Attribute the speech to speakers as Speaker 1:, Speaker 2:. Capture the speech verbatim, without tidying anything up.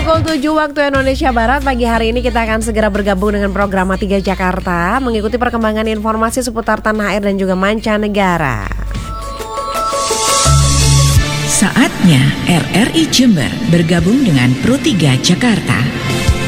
Speaker 1: Pukul tujuh waktu Indonesia Barat pagi hari ini kita akan segera bergabung dengan program tiga Jakarta mengikuti perkembangan informasi seputar tanah air dan juga mancanegara.
Speaker 2: Saatnya R R I Jember bergabung dengan Pro tiga Jakarta.